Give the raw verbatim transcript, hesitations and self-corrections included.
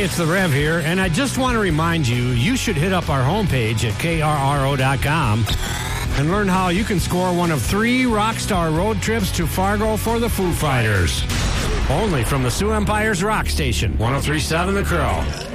it's the Rev here, and I just want to remind you, you should hit up our homepage at K R R O dot com and learn how you can score one of three Rockstar road trips to Fargo for the Foo Fighters. Only from the Sioux Empire's Rock Station, one oh three point seven The Crow.